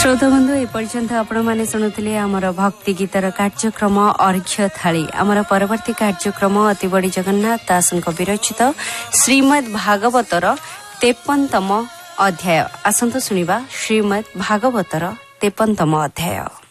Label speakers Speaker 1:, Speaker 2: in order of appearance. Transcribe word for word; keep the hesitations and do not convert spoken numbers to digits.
Speaker 1: श्रोता बंधु एपर्यंत आपण माने शुणुले आमर भक्ति गीतर कार्यक्रम अर्घ्य थाली आमर परवर्ती कार्यक्रम अति बड़ी जगन्नाथ दासଙ୍କ विरचित श्रीमद् भागवतर तेपनतम अध्याय आसंतु सुनिबा श्रीमद् भागवतर तेपनतम अध्याय।